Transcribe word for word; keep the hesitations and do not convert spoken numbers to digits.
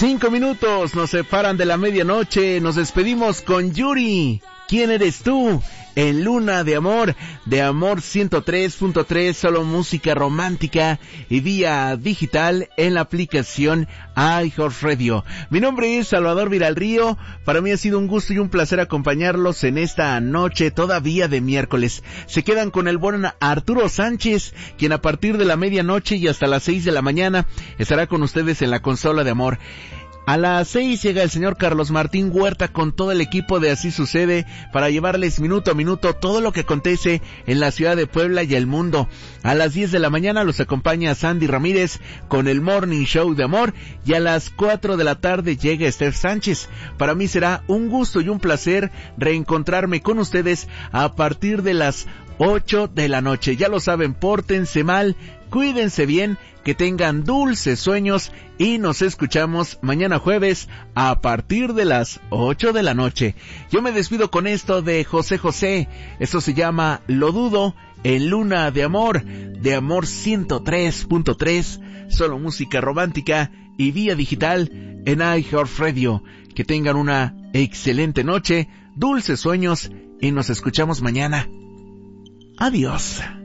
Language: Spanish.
Cinco minutos nos separan de la medianoche. Nos despedimos con Yuri. ¿Quién eres tú? En Luna de Amor, de Amor ciento tres punto tres, solo música romántica y vía digital en la aplicación iHeartRadio. Mi nombre es Salvador Viralrío. Para mí ha sido un gusto y un placer acompañarlos en esta noche todavía de miércoles. Se quedan con el buen Arturo Sánchez, quien a partir de la medianoche y hasta las seis de la mañana estará con ustedes en la consola de amor. A las seis llega el señor Carlos Martín Huerta con todo el equipo de Así Sucede para llevarles minuto a minuto todo lo que acontece en la ciudad de Puebla y el mundo. A las diez de la mañana los acompaña Sandy Ramírez con el Morning Show de Amor y a las cuatro de la tarde llega Esther Sánchez. Para mí será un gusto y un placer reencontrarme con ustedes a partir de las ocho de la noche. Ya lo saben, pórtense mal, cuídense bien, que tengan dulces sueños y nos escuchamos mañana jueves a partir de las ocho de la noche. Yo me despido con esto de José José. Esto se llama Lo Dudo en Luna de Amor, de Amor ciento tres punto tres, solo música romántica y vía digital en iHeartRadio. Que tengan una excelente noche, dulces sueños y nos escuchamos mañana. Adiós.